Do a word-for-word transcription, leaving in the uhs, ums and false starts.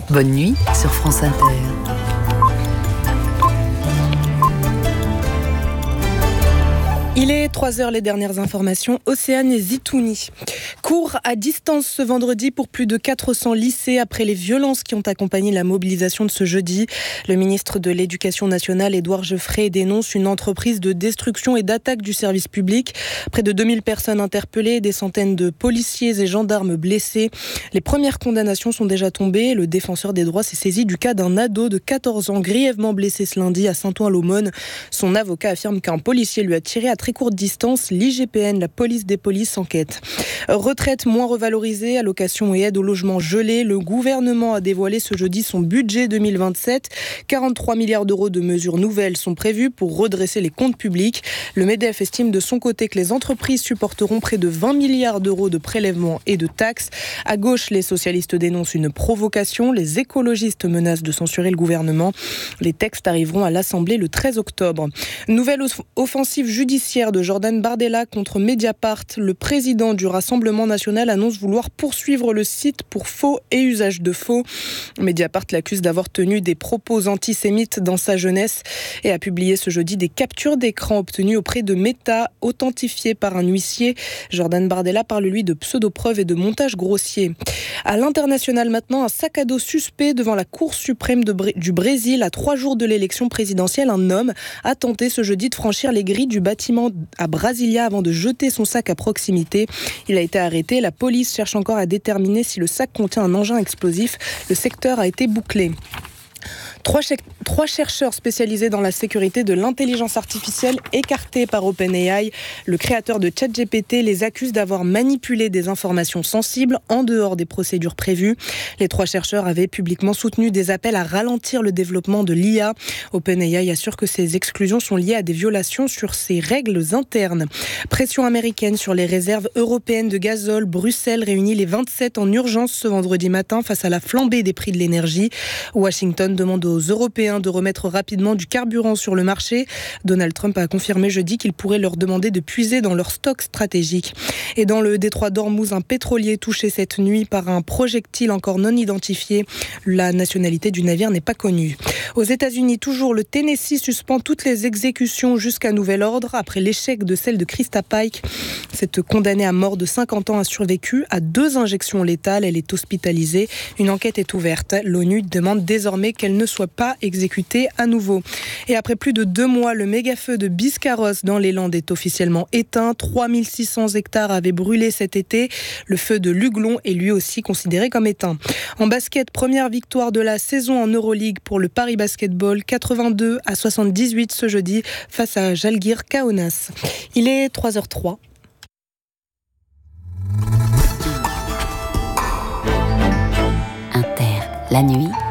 Bonne nuit sur France Inter. Il est trois heures, les dernières informations. Océane et Zitouni. Cours à distance ce vendredi pour plus de quatre cents lycées après les violences qui ont accompagné la mobilisation de ce jeudi. Le ministre de l'Éducation nationale, Édouard Geoffrey, dénonce une entreprise de destruction et d'attaque du service public. Près de deux mille personnes interpellées, des centaines de policiers et gendarmes blessés. Les premières condamnations sont déjà tombées. Le défenseur des droits s'est saisi du cas d'un ado de quatorze ans grièvement blessé ce lundi à Saint-Ouen-l'Aumône. Son avocat affirme qu'un policier lui a tiré à très courte distance. L'I G P N, la police des polices, enquête. Retraite moins revalorisée, allocations et aides au logement gelées. Le gouvernement a dévoilé ce jeudi son budget deux mille vingt-sept. quarante-trois milliards d'euros de mesures nouvelles sont prévues pour redresser les comptes publics. Le MEDEF estime de son côté que les entreprises supporteront près de vingt milliards d'euros de prélèvements et de taxes. À gauche, les socialistes dénoncent une provocation. Les écologistes menacent de censurer le gouvernement. Les textes arriveront à l'Assemblée le treize octobre. Nouvelle offensive judiciaire de Jordan Bardella contre Mediapart. Le président du Rassemblement national annonce vouloir poursuivre le site pour faux et usage de faux. Mediapart l'accuse d'avoir tenu des propos antisémites dans sa jeunesse et a publié ce jeudi des captures d'écran obtenues auprès de Meta, authentifiées par un huissier. Jordan Bardella parle lui de pseudo-preuves et de montage grossier. À l'international maintenant, un sac à dos suspect devant la Cour suprême de Br- du Brésil. À trois jours de l'élection présidentielle, un homme a tenté ce jeudi de franchir les grilles du bâtiment à Brasilia avant de jeter son sac à proximité. Il a été arrêté. La police cherche encore à déterminer si le sac contient un engin explosif. Le secteur a été bouclé. Trois, ch- trois chercheurs spécialisés dans la sécurité de l'intelligence artificielle écartés par OpenAI. Le créateur de ChatGPT les accuse d'avoir manipulé des informations sensibles en dehors des procédures prévues. Les trois chercheurs avaient publiquement soutenu des appels à ralentir le développement de l'I A. OpenAI assure que ces exclusions sont liées à des violations sur ses règles internes. Pression américaine sur les réserves européennes de gazole. Bruxelles réunit les vingt-sept en urgence ce vendredi matin face à la flambée des prix de l'énergie. Washington demande aux Européens de remettre rapidement du carburant sur le marché. Donald Trump a confirmé jeudi qu'il pourrait leur demander de puiser dans leur stock stratégique. Et dans le détroit d'Ormuz, un pétrolier touché cette nuit par un projectile encore non identifié. La nationalité du navire n'est pas connue. Aux États-Unis, toujours, le Tennessee suspend toutes les exécutions jusqu'à nouvel ordre après l'échec de celle de Krista Pike. Cette condamnée à mort de cinquante ans a survécu à deux injections létales. Elle est hospitalisée. Une enquête est ouverte. L'ONU demande désormais qu'elle ne soit pas exécutée à nouveau. Et après plus de deux mois, le méga-feu de Biscarrosse dans les Landes est officiellement éteint. trois mille six cents hectares avaient brûlé cet été. Le feu de Luglon est lui aussi considéré comme éteint. En basket, première victoire de la saison en Euroleague pour le Paris Basketball, quatre-vingt-deux à soixante-dix-huit ce jeudi face à Žalgiris Kaunas. Il est trois heures trois. Inter, la nuit,